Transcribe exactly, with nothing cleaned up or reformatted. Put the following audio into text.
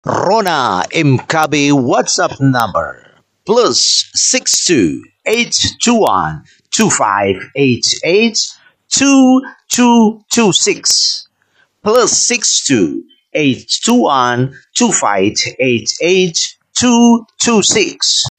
Rona Mkabi WhatsApp number plus six two eight two one two five eight eight two two two six plus six two eight two one two five eight eight two two six.